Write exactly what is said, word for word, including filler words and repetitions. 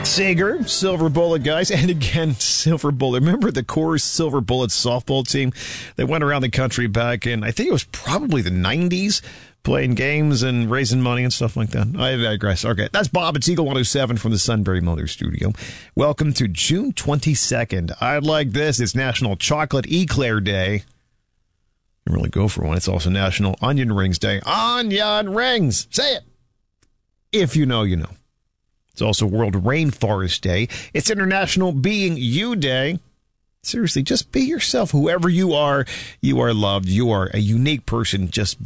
Sager, Silver Bullet guys, and again, Silver Bullet. Remember the Coors Silver Bullet softball team? They went around the country back in, I think it was probably the nineties, playing games and raising money and stuff like that. I digress. Okay, that's Bob at Eagle one oh seven from the Sunbury Motors Studio. Welcome to June twenty-second. I like this. It's National Chocolate Eclair Day. You really go for one. It's also National Onion Rings Day. Onion rings! Say it! If you know, you know. It's also World Rainforest Day. It's International Being You Day. Seriously, just be yourself. Whoever you are, you are loved. You are a unique person. Just